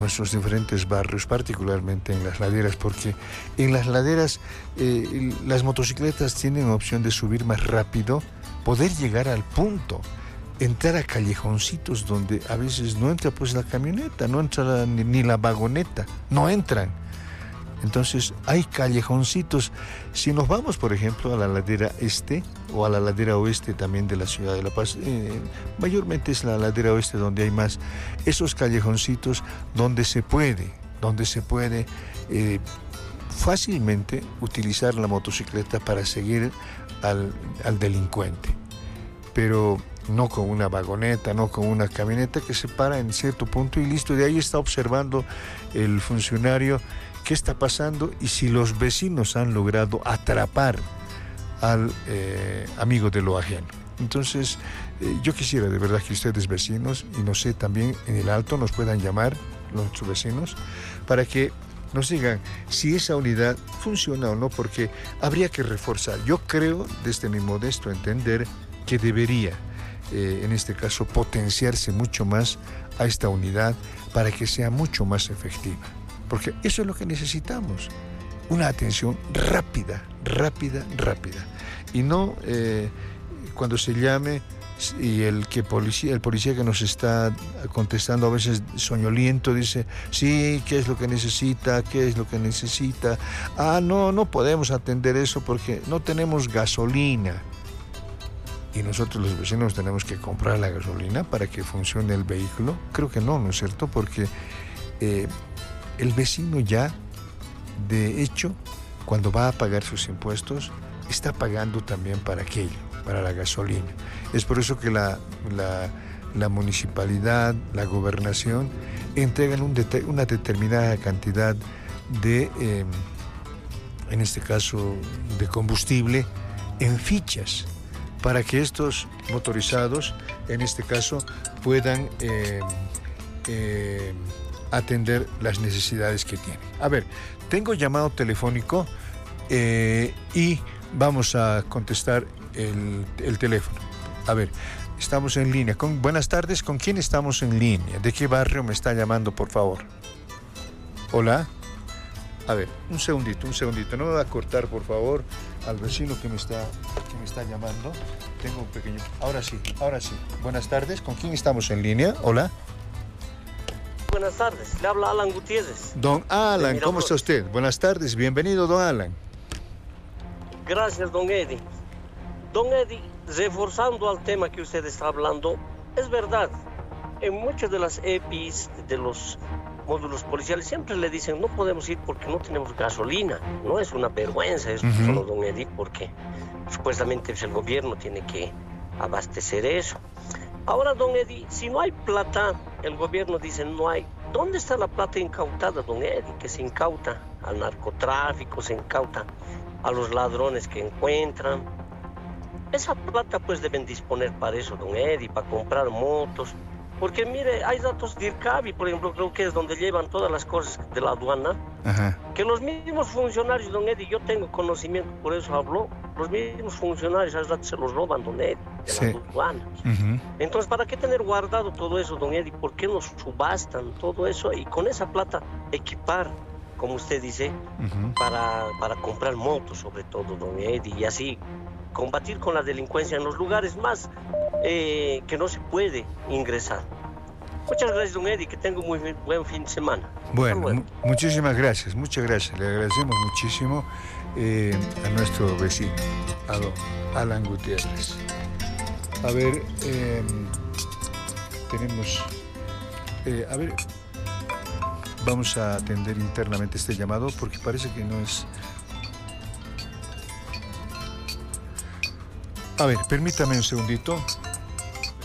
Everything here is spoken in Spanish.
nuestros diferentes barrios, particularmente en las laderas, porque en las laderas las motocicletas tienen opción de subir más rápido, poder llegar al punto, entrar a callejoncitos donde a veces no entra pues la camioneta, no entra ni la vagoneta, no entran. Entonces hay callejoncitos. Si nos vamos, por ejemplo, a la ladera este o a la ladera oeste también de la ciudad de La Paz, mayormente es la ladera oeste donde hay más esos callejoncitos donde se puede fácilmente utilizar la motocicleta para seguir al delincuente, pero no con una vagoneta, no con una camioneta que se para en cierto punto y listo. De ahí está observando el funcionario qué está pasando y si los vecinos han logrado atrapar al amigo de lo ajeno. Entonces, yo quisiera de verdad que ustedes vecinos, y no sé, también en el Alto nos puedan llamar nuestros vecinos para que nos digan si esa unidad funciona o no, porque habría que reforzar. Yo creo, desde mi modesto entender, que debería, en este caso, potenciarse mucho más a esta unidad para que sea mucho más efectiva. Porque eso es lo que necesitamos, una atención rápida. Y no cuando se llame y el policía que nos está contestando a veces soñoliento dice, sí, ¿qué es lo que necesita? No podemos atender eso porque no tenemos gasolina. Y nosotros los vecinos tenemos que comprar la gasolina para que funcione el vehículo. Creo que no es cierto, porque el vecino ya, de hecho, cuando va a pagar sus impuestos, está pagando también para aquello, para la gasolina. Es por eso que la municipalidad, la gobernación, entregan una determinada cantidad de, en este caso, de combustible en fichas, para que estos motorizados, en este caso, puedan atender las necesidades que tienen. A ver, tengo llamado telefónico y vamos a contestar el teléfono. A ver, estamos en línea. Buenas tardes, ¿con quién estamos en línea? ¿De qué barrio me está llamando, por favor? Hola. A ver, un segundito. No me va a cortar, por favor, al vecino que me está llamando. Tengo un pequeño... Ahora sí. Buenas tardes, ¿con quién estamos en línea? Hola. Buenas tardes, le habla Alan Gutiérrez. Don Alan, ¿cómo está usted? Buenas tardes, bienvenido, don Alan. Gracias, don Eddie. Don Eddie, reforzando al tema que usted está hablando, es verdad, en muchas de las EPIs de los módulos policiales siempre le dicen no podemos ir porque no tenemos gasolina. No es una vergüenza eso, solo don Eddie, porque supuestamente el gobierno tiene que abastecer eso. Ahora, don Eddie, si no hay plata, el gobierno dice no hay. ¿Dónde está la plata incautada, don Eddie? Que se incauta al narcotráfico, se incauta a los ladrones que encuentran. Esa plata pues deben disponer para eso, don Eddie, para comprar motos. Porque mire, hay datos de IRCABI, por ejemplo, creo que es donde llevan todas las cosas de la aduana. Ajá. Que los mismos funcionarios, don Eddie, yo tengo conocimiento, por eso hablo, los mismos funcionarios a veces se los roban, don Eddie, de las aduanas. Entonces, ¿para qué tener guardado todo eso, don Eddie? ¿Por qué nos subastan todo eso? Y con esa plata equipar, como usted dice, para comprar motos, sobre todo, don Eddie, y así combatir con la delincuencia en los lugares más que no se puede ingresar. Muchas gracias, don Eddie, que tenga un muy buen fin de semana. Bueno, muchísimas gracias, muchas gracias. Le agradecemos muchísimo a nuestro vecino, a don Alan Gutiérrez. A ver, tenemos... a ver, vamos a atender internamente este llamado porque parece que no es... A ver, permítame un segundito.